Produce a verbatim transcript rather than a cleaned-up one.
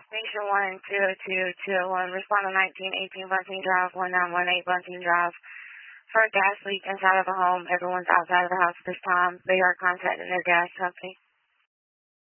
Nation one, two oh two, two oh one, respond to nineteen eighteen Bunting Drive, one nine one eight Bunting Drive. For a gas leak inside of a home, everyone's outside of the house at this time. They are contacting their gas company.